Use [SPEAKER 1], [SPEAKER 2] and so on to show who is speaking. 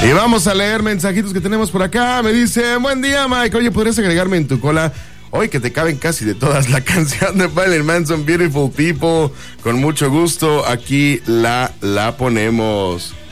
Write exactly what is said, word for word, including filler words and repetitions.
[SPEAKER 1] Y vamos a leer mensajitos que tenemos por acá. Me dice, buen día, Mike. Oye, ¿podrías agregarme en tu cola? Hoy que te caben casi de todas la canción de Marilyn Manson, Beautiful People. Con mucho gusto, aquí la, la ponemos.